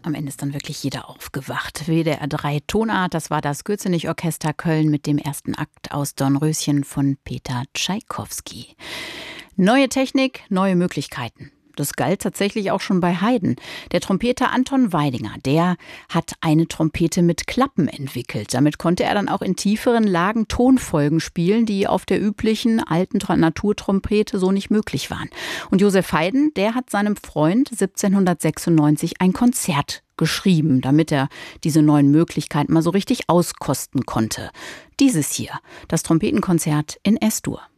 Am Ende ist dann wirklich jeder aufgewacht. WDR 3 Tonart, das war das Gürzenich-Orchester Köln mit dem ersten Akt aus Dornröschen von Peter Tschaikowski. Neue Technik, neue Möglichkeiten. Das galt tatsächlich auch schon bei Haydn. Der Trompeter Anton Weidinger, der hat eine Trompete mit Klappen entwickelt. Damit konnte er dann auch in tieferen Lagen Tonfolgen spielen, die auf der üblichen alten Naturtrompete so nicht möglich waren. Und Joseph Haydn, der hat seinem Freund 1796 ein Konzert geschrieben, damit er diese neuen Möglichkeiten mal so richtig auskosten konnte. Dieses hier, das Trompetenkonzert in S-Dur.